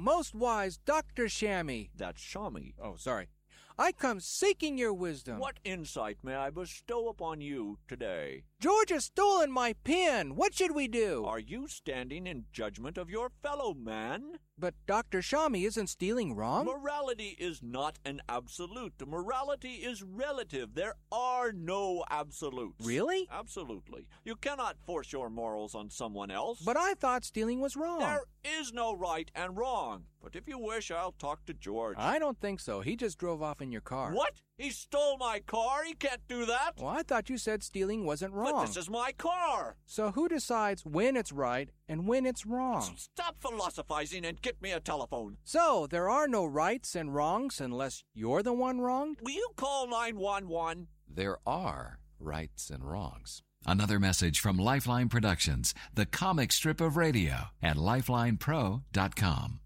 most wise Dr. Shammy. That's Shami. Oh, sorry. I come seeking your wisdom. What insight may I bestow upon you today? George has stolen my pen. What should we do? Are you standing in judgment of your fellow man? But Dr. Shami isn't stealing wrong. Morality is not an absolute. Morality is relative. There are no absolutes. Really? Absolutely. You cannot force your morals on someone else. But I thought stealing was wrong. There is no right and wrong. But if you wish, I'll talk to George. I don't think so. He just drove off in your car. What? He stole my car? He can't do that. Well, I thought you said stealing wasn't wrong. But this is my car. So who decides when it's right and when it's wrong? Stop philosophizing and get me a telephone. So there are no rights and wrongs unless you're the one wronged? Will you call 911? There are rights and wrongs. Another message from Lifeline Productions, the comic strip of radio at lifelinepro.com.